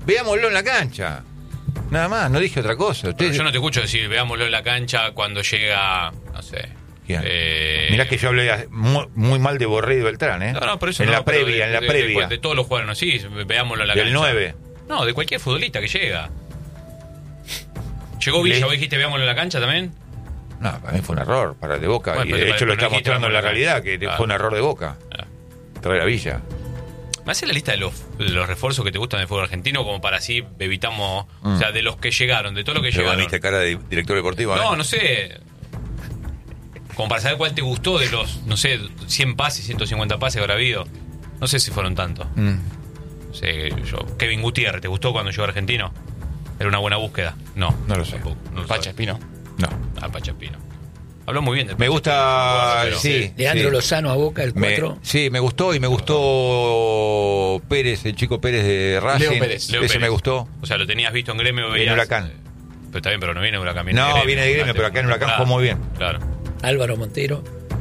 veámoslo en la cancha. Nada más, no dije otra cosa. Yo no te escucho decir, veámoslo en la cancha cuando llega, no sé. Mirá que yo hablé muy mal de Borré y Beltrán, ¿eh? No, por eso en no, la previa, de todos los jugadores, sí, veámoslo en la cancha. Del 9. No, de cualquier futbolista que llega. ¿Llegó Villa? ¿Vos dijiste veámoslo en la cancha también? No, para mí fue un error, para de Boca. Bueno, y de hecho lo está mostrando en la realidad, que fue un error de Boca. Traer a Villa. ¿Me haces la lista de los refuerzos que te gustan del fútbol argentino como para así evitamos, o sea, de los que llegaron, de todo lo que llegaron? ¿Viste cara de director deportivo? No sé. Como para saber cuál te gustó de los, no sé, 100 pases, 150 pases que habrá habido. No sé si fueron tantos. No sé, Kevin Gutiérrez, ¿te gustó cuando llegó a Argentino? ¿Era una buena búsqueda? No lo sé. Pacha Espino. No. Pacha Espino. Habló muy bien del Me gusta, Espino, sí. Leandro Lozano a Boca, el 4. Sí, me gustó y me gustó Pérez, el chico Pérez de Racing. Leo Pérez. Ese me gustó. O sea, lo tenías visto en Gremio, veías. En Huracán. Pero está bien, pero no viene de Huracán. Viene de Gremio, pero acá en Huracán fue muy bien. Claro. Álvaro Montero.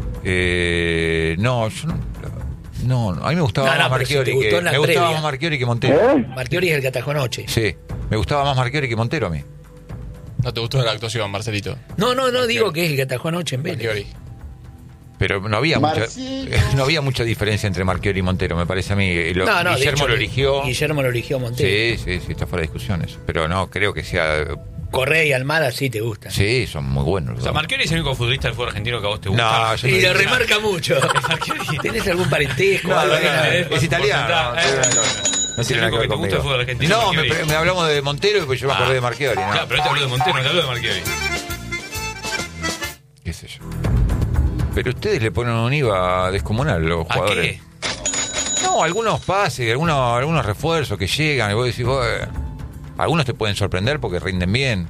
No, yo no, a mí me gustaba más Marchiori gustaba más Marchiori que Montero. Marchiori es el que atajó anoche. Sí, me gustaba más Marchiori que Montero a mí. ¿No te gustó la actuación, Marcelito? No, digo que es el que atajó anoche en Vélez. Pero no había mucha diferencia entre Marchiori y Montero, me parece a mí. Guillermo lo eligió. Guillermo lo eligió a Montero. Sí, está fuera de discusiones. Pero no, creo que sea... Correa y Almada sí te gustan. Sí, son muy buenos. O sea, Marchiori es el único futbolista del fútbol argentino que a vos te gusta. No, y lo remarca mucho. ¿Tenés algún parentesco? Es italiano. No tiene nada que ver conmigo. No, me hablamos de Montero y pues yo me acordé de Marchiori. ¿no? Claro, pero te habló de Montero, no te habló de Marchiori. Qué sé yo. Pero ustedes le ponen un IVA descomunal a los jugadores. ¿A qué? No, algunos pases, algunos refuerzos que llegan y vos decís, algunos te pueden sorprender porque rinden bien,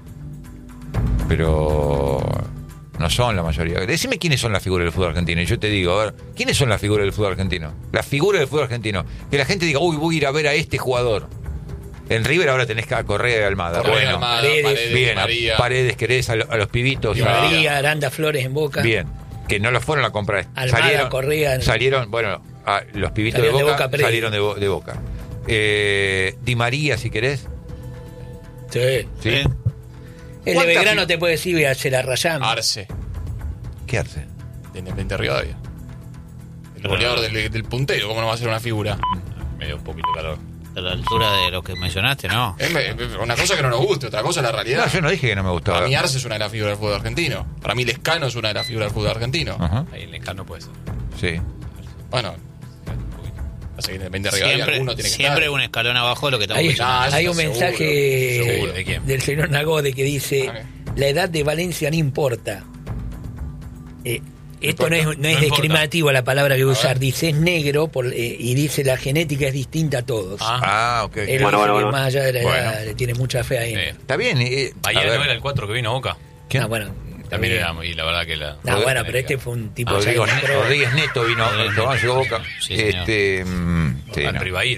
pero no son la mayoría. Decime quiénes son las figuras del fútbol argentino y yo te digo, a ver, ¿quiénes son las figuras del fútbol argentino? Las figuras del fútbol argentino. Que la gente diga, voy a ir a ver a este jugador. En River ahora tenés que Correa y Almada. Paredes, bien, Paredes, querés a los pibitos. María, Aranda Flores en Boca. Bien, que no los fueron a comprar. Almada, Correa. Salieron, los pibitos de Boca salieron de Boca. Di María, si querés. Sí. El de Belgrano te puede decir, se la rayamos. Arce. ¿Qué Arce? De Independiente Rivadavia. El goleador del puntero, ¿cómo no va a ser una figura? Me dio un poquito de calor. A la altura de lo que mencionaste, ¿no? Es una cosa que no nos gusta, otra cosa es la realidad. No, yo no dije que no me gustaba. Para mí Arce es una de las figuras del fútbol argentino. Para mí Lescano es una de las figuras del fútbol argentino. Ajá. Ahí Lescano puede ser. Sí. Bueno, así que Independiente Rivadavia alguno tiene que siempre estar. un escalón abajo de lo que estamos mencionando. Hay un mensaje seguro. ¿De quién? del señor Nagode que dice: la edad de Valencia no importa. Esto no es discriminativo la palabra que voy a usar. Dice es negro y dice la genética es distinta a todos. Ok. Él dice que más allá de la edad le tiene mucha fe ahí. Está bien. Bahía no era el 4 que vino a Boca. ¿Quién? Ah, bueno. También era, y la verdad que la... No, bueno, pero este fue un tipo... Rodríguez Neto vino, llegó a Boca. Sí, Ribair.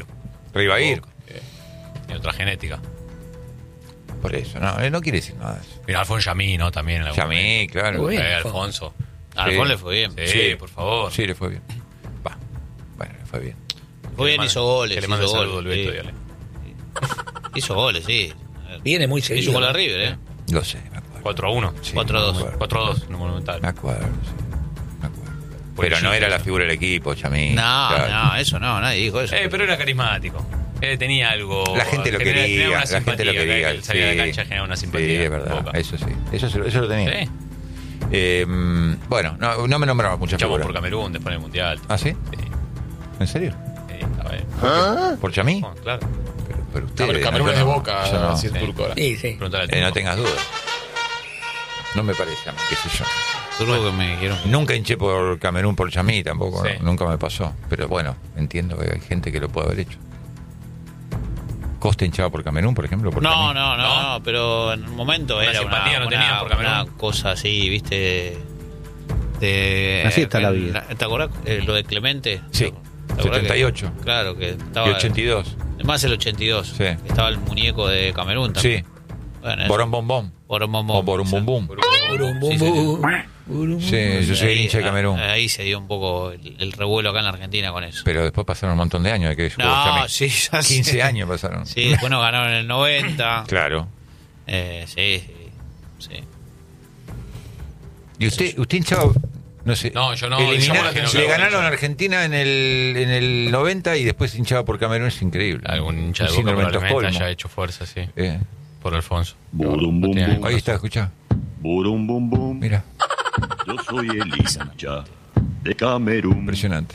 Tiene otra genética. Por eso, no quiere decir nada de eso. Mira, Alfonso Yamí, ¿no? También. Yamí, claro. Muy bien. Alfonso. A Alfonso le fue bien. Sí, por favor. Sí, le fue bien. Bueno, le fue bien. Fue bien, hizo goles. Que le mande saludos al Beto, dígale. Hizo goles, sí. Viene muy seguido. Hizo gol a River, ¿eh? Lo sé, me acuerdo. 4-1. Sí, 4-2. 4-2, en el Monumental. Me acuerdo, sí. Me acuerdo. Pero no era la figura del equipo, Yamí. No, eso no, nadie dijo eso. Pero era carismático. Tenía algo... La gente lo quería, la gente lo quería. Él salía de la cancha, generaba una simpatía. Sí, es verdad, Boca. eso sí. Eso lo tenía. Sí. Bueno, no me nombraba muchas Echamos figuras. por Camerún después del Mundial. ¿Ah, sí? Sí. ¿En serio? Está bien. ¿Por Yamí? Oh, claro. Pero ustedes... Camerún es de Boca, yo no. si es turco ahora. Sí. Preguntale al No turco. tengas dudas. No me parece a mí, qué sé yo. Turco que me dijeron. Nunca hinché por Camerún por Yamí tampoco, Sí. Nunca me pasó. Pero bueno, entiendo que hay gente que lo puede haber hecho. ¿Costa hinchaba por Camerún, por ejemplo? Por No, Yamí? no, pero en un momento Una era simpatía no tenían por Camerún. una cosa así, ¿viste? Así está la vida. ¿Te acordás lo de Clemente? Sí, ¿Te acordás 78 claro, que estaba... y 82. Más el 82. Sí. Estaba el muñeco de Camerún también. Sí, Bueno, eso. Borón Bombón. Borón O Borón Bum Bum. Burum, bum, bum. Sí, yo soy Ahí- hincha de Camerún. Ahí se dio un poco el revuelo acá en la Argentina con eso. Pero después pasaron un montón de años de que jugó No, Chamí. sí, ya 15 sé. años pasaron. Sí, después nos ganaron en el 90. Claro. Sí. ¿Y usted hinchaba? No sé. No, yo no, Eliminar- yo no, le no, ganaron no. a Argentina en el 90 y después hinchaba por Camerún, es increíble. Algún hincha de Un Boca síndrome de probablemente Estocolmo. haya hecho fuerza, sí. Eh, Por Alfonso. Burum, bum, bum. Ahí está, escuchá. Burum, bum, bum. Mira, Yo soy el hincha de Camerún. impresionante.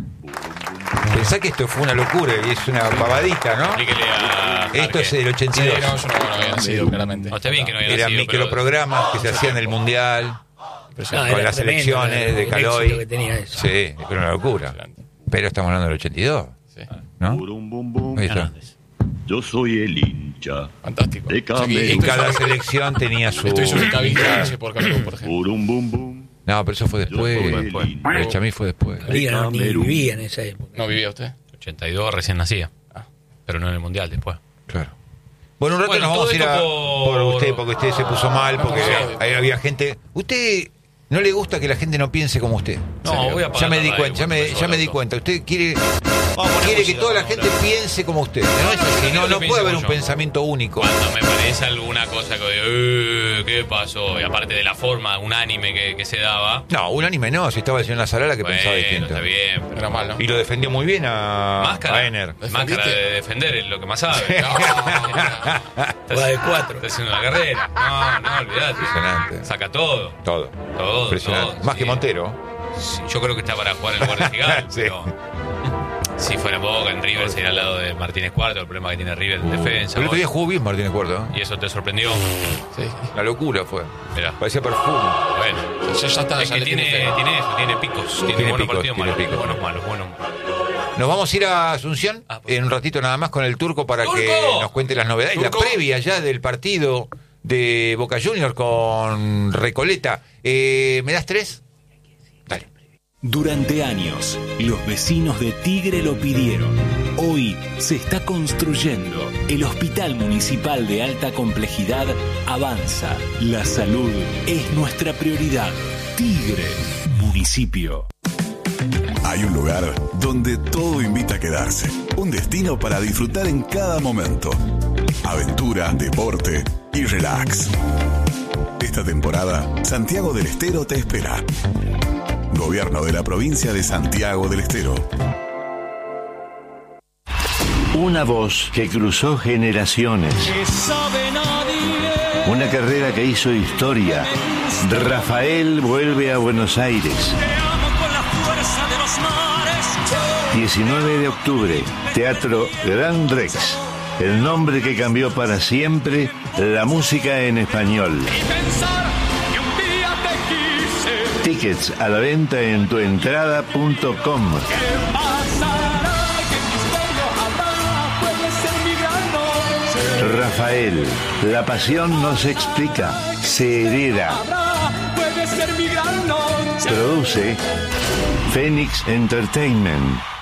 Pensá que esto fue una locura y es una pavadita, ¿no? Explíquele a Esto es Jarque. del Sí, 82. no, yo no había nacido, claramente. No, está bien que no había Eran nacido, pero- microprogramas que se hacían en el Mundial, No, con era las tremendo, elecciones de el éxito Caloy. que tenía eso. Sí, era una locura. Pero estamos hablando del 82, Sí. ¿no? Burum, bum, bum. Ahí está. Grandes. Yo soy el hincha Fantástico. de Y Camerún. cada selección tenía su... Estoy sobre Cabildo por Camerún, por ejemplo. Burum, bum, bum. No, pero eso fue después. Yo soy el después. hincha El Chamí fue después. Liga no, ni Camerún. vivía en esa época. ¿No vivía usted? 82 recién nacía. Pero no en el Mundial después. Claro. Bueno, un rato Bueno, nos vamos a ir todo a, esto por usted, porque usted se puso mal, porque Sí. ahí había gente... Usted no le gusta que la gente no piense como usted. No, voy a apagar Ya me la di radio cuenta, cuando empezó ya me el di auto. cuenta. Usted quiere Vamos a poner que música, toda la vamos a gente poner. piense como usted. No es así, no, que no piense puede haber como un yo. pensamiento único. Cuando me parece alguna cosa que ¿qué pasó? Y aparte de la forma unánime que se daba. No, un anime no, si estaba el señor Nazarala que Bueno, pensaba distinto. está bien. Pero Era mal, ¿no? Y lo defendió muy bien a máscara. Ener. Máscara de defender es lo que más sabe. Juega de 4. Está haciendo una carrera. No, olvidate. Impresionante. Saca todo. Todo. Todo. Impresionante. todo, Más sí. que Montero. Sí, yo creo que está para jugar en el guardia gigante. Sí. Pero si fuera Boca, en River sería al lado de Martínez Cuarto. El problema que tiene River en defensa. Pero el otro día ¿no? jugó bien Martínez Cuarto. Y eso te sorprendió. Sí. La locura fue. Mirá. Parecía perfume. Bueno. Ya está, Es ya que le tiene fe. eso, tiene picos. Tiene buenos picos, partidos, tiene malos. picos. Buenos, malos, buenos. Nos vamos a ir a Asunción en un ratito nada más con el Turco para ¡Turco! que nos cuente las novedades. ¡Turco! La previa ya del partido de Boca Juniors con Recoleta. ¿Me das 3? Dale. Durante años, los vecinos de Tigre lo pidieron. Hoy se está construyendo. El Hospital Municipal de Alta Complejidad avanza. La salud es nuestra prioridad. Tigre, municipio. Hay un lugar donde todo invita a quedarse. Un destino para disfrutar en cada momento. Aventura, deporte y relax. Esta temporada, Santiago del Estero te espera. Gobierno de la provincia de Santiago del Estero. Una voz que cruzó generaciones. Una carrera que hizo historia. Rafael vuelve a Buenos Aires. 19 de octubre, Teatro Gran Rex. El nombre que cambió para siempre la música en español. Tickets a la venta en tuentrada.com. Rafael, la pasión no se explica, se hereda. Produce Phoenix Entertainment.